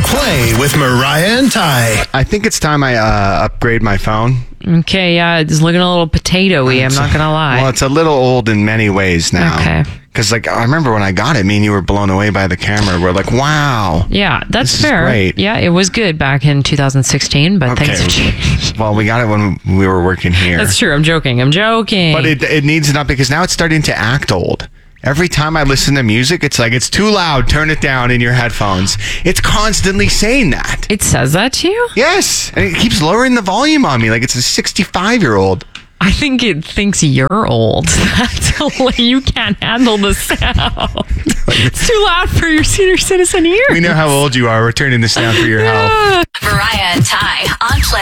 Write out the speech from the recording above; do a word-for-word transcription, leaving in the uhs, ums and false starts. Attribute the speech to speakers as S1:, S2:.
S1: Play with Mariah and Ty.
S2: I think it's time I uh, upgrade my phone.
S3: Okay, yeah, it's looking a little potatoey, I'm not going to lie.
S2: Well, it's a little old in many ways now.
S3: Okay.
S2: Because, like, I remember when I got it, me and you were blown away by the camera. We're like, wow.
S3: Yeah, that's
S2: this
S3: fair.
S2: Is great.
S3: Yeah, it was good back in two thousand sixteen, but
S2: Okay.
S3: things have changed.
S2: Well, we got it when we were working here.
S3: That's true. I'm joking. I'm joking.
S2: But it, it needs not because now it's starting to act old. Every time I listen to music, it's like, it's too loud. Turn it down in your headphones. It's constantly saying that.
S3: It says that to you?
S2: Yes. And it keeps lowering the volume on me like it's a sixty-five-year-old.
S3: I think it thinks you're old. That's how you can't handle the sound. It's too loud for your senior citizen ears.
S2: We know how old you are. We're turning this down for your health.
S4: Mariah and Ty on Play.